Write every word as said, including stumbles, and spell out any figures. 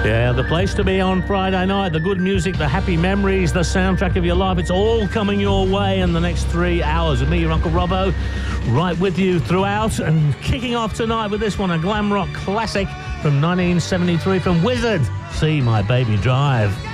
Yeah, the place to be on Friday night. The good music, the happy memories, the soundtrack of your life. It's all coming your way in the next three hours. With me, your Uncle Robbo, right with you throughout. And kicking off tonight with this one, a glam rock classic from nineteen seventy-three from Wizzard. See My Baby Drive.